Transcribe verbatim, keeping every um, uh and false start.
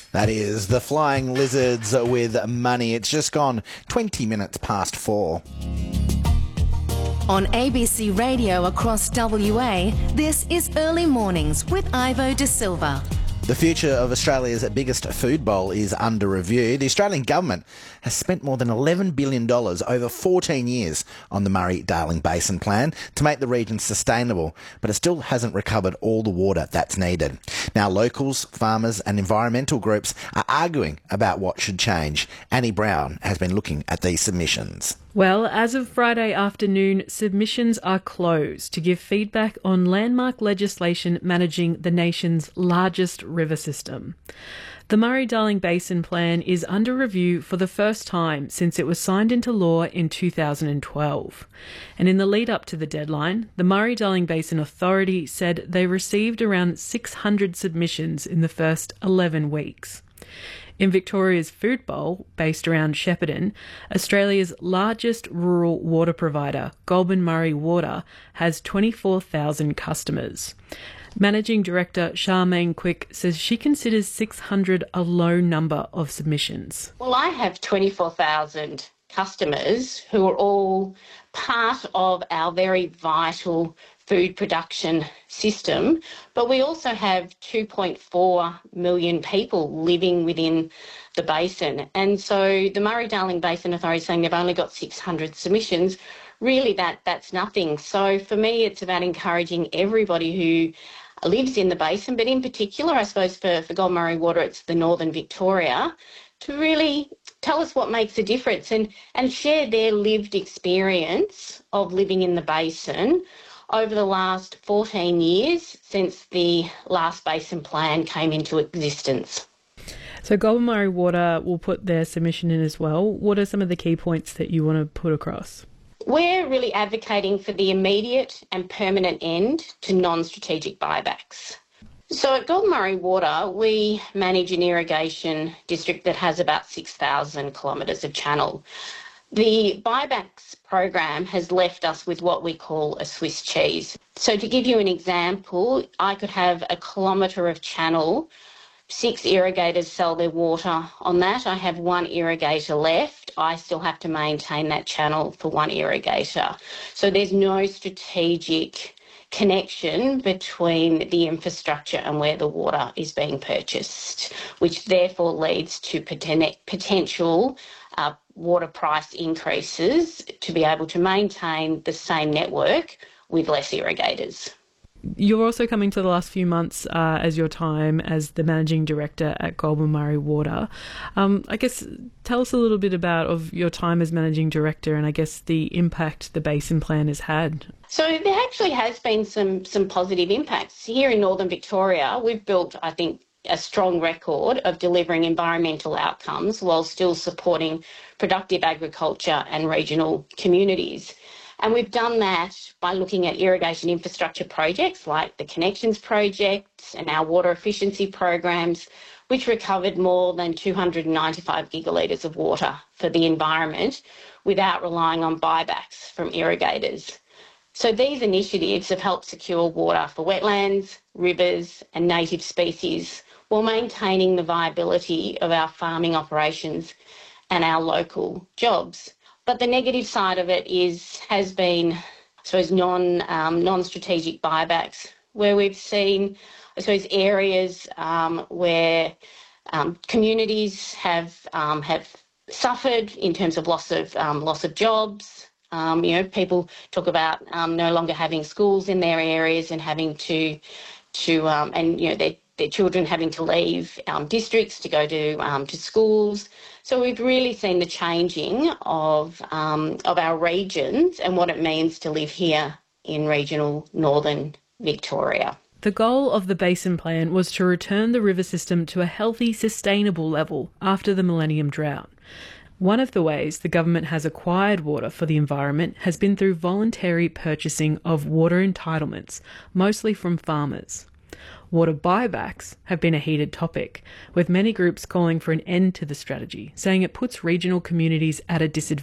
That is the Flying Lizards with Money. It's just gone twenty minutes past four. On A B C Radio across W A, this is Early Mornings with Ivo De Silva. The future of Australia's biggest food bowl is under review. The Australian government has spent more than eleven billion dollars over fourteen years on the Murray-Darling Basin Plan to make the region sustainable, but it still hasn't recovered all the water that's needed. Now, locals, farmers and environmental groups are arguing about what should change. Annie Brown has been looking at these submissions. Well, as of Friday afternoon, submissions are closed to give feedback on landmark legislation managing the nation's largest river system. The Murray-Darling Basin Plan is under review for the first time since it was signed into law in two thousand twelve. And in the lead up to the deadline, the Murray-Darling Basin Authority said they received around six hundred submissions in the first eleven weeks. In Victoria's Food Bowl, based around Shepparton, Australia's largest rural water provider, Goulburn Murray Water, has twenty-four thousand customers. Managing Director Charmaine Quick says she considers six hundred a low number of submissions. Well, I have twenty-four thousand customers who are all part of our very vital food production system, but we also have two point four million people living within the basin. And so the Murray-Darling Basin Authority is saying they've only got six hundred submissions. Really, that that's nothing. So for me, it's about encouraging everybody who lives in the basin, but in particular, I suppose for, for Goulburn Murray Water, it's the Northern Victoria, to really tell us what makes a difference and, and share their lived experience of living in the basin over the last fourteen years since the last basin plan came into existence. So Goulburn Murray Water will put their submission in as well. What are some of the key points that you want to put across? We're really advocating for the immediate and permanent end to non-strategic buybacks. So at Goulburn Murray Water, we manage an irrigation district that has about six thousand kilometres of channel. The buybacks program has left us with what we call a Swiss cheese. So to give you an example, I could have a kilometre of channel, six irrigators sell their water on that. I have one irrigator left. I still have to maintain that channel for one irrigator. So there's no strategic connection between the infrastructure and where the water is being purchased, which therefore leads to poten- potential uh, water price increases to be able to maintain the same network with less irrigators. You're also coming to the last few months uh, as your time as the Managing Director at Goulburn Murray Water. Um, I guess tell us a little bit about of your time as Managing Director and I guess the impact the Basin Plan has had. So there actually has been some, some positive impacts. Here in Northern Victoria, we've built, I think, a strong record of delivering environmental outcomes while still supporting productive agriculture and regional communities. And we've done that by looking at irrigation infrastructure projects like the Connections projects and our water efficiency programs, which recovered more than two hundred ninety-five gigalitres of water for the environment without relying on buybacks from irrigators. So these initiatives have helped secure water for wetlands, rivers and native species while maintaining the viability of our farming operations and our local jobs. But the negative side of it is has been, I suppose, non um, non-strategic buybacks, where we've seen, I suppose, areas um, where um, communities have um, have suffered in terms of loss of um, loss of jobs. Um, you know, people talk about um, no longer having schools in their areas and having to to um, and you know their their children having to leave um, districts to go to um, to schools. So we've really seen the changing of um, of our regions and what it means to live here in regional Northern Victoria. The goal of the Basin Plan was to return the river system to a healthy, sustainable level after the Millennium Drought. One of the ways the government has acquired water for the environment has been through voluntary purchasing of water entitlements, mostly from farmers. Water buybacks have been a heated topic, with many groups calling for an end to the strategy, saying it puts regional communities at a disadvantage.